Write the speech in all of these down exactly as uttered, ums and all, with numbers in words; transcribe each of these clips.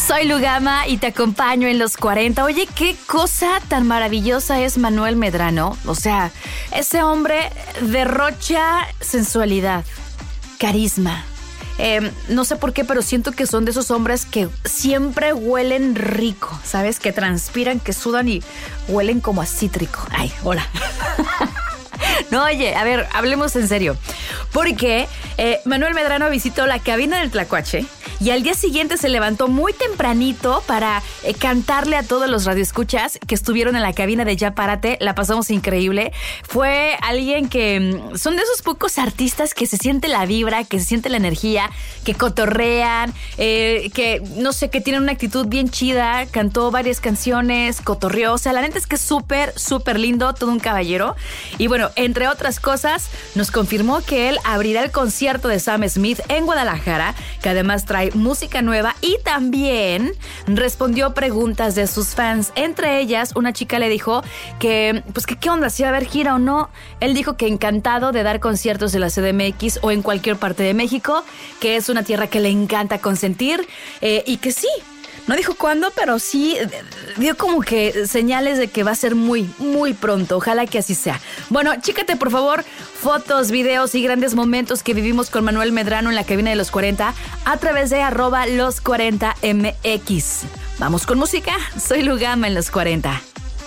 Soy Lugama y te acompaño en los cuarenta. Oye, qué cosa tan maravillosa es Manuel Medrano. O sea, ese hombre derrocha sensualidad, carisma. Eh, no sé por qué, pero siento que son de esos hombres que siempre huelen rico, ¿sabes? Que transpiran, que sudan y huelen como a cítrico. Ay, hola. No, oye, a ver, hablemos en serio. Porque eh, Manuel Medrano visitó la cabina del Tlacuache y al día siguiente se levantó muy tempranito para eh, cantarle a todos los radioescuchas que estuvieron en la cabina de Ya Párate. La pasamos increíble. Fue alguien que mm, son de esos pocos artistas que se siente la vibra, que se siente la energía, que cotorrean, eh, que no sé, que tienen una actitud bien chida. Cantó varias canciones, cotorreó. O sea, la neta es que es súper, súper lindo, todo un caballero. Y bueno, entre otras cosas, nos confirmó que él abrirá el concierto de Sam Smith en Guadalajara, que además trae música nueva, y también respondió preguntas de sus fans. Entre ellas, una chica le dijo que, pues, que qué onda, si va a haber gira o no. Él dijo que encantado de dar conciertos en la C D M X o en cualquier parte de México, que es una tierra que le encanta consentir, eh, y que sí. No dijo cuándo, pero sí dio como que señales de que va a ser muy, muy pronto. Ojalá que así sea. Bueno, chécate por favor fotos, videos y grandes momentos que vivimos con Manuel Medrano en la cabina de los cuarenta a través de arroba los cuarenta M X. Vamos con música. Soy Lugama en los cuarenta.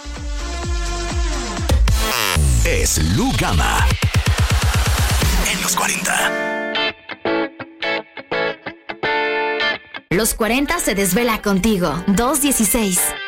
Es Lugama en los cuarenta. Los cuarenta se desvela contigo. dos dieciséis.